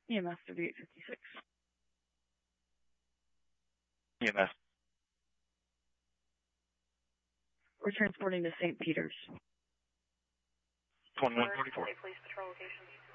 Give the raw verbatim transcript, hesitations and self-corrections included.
E M S thirty-eight fifty-six. E M S. We're transporting to Saint Peter's. twenty-one forty-four. Police patrol location.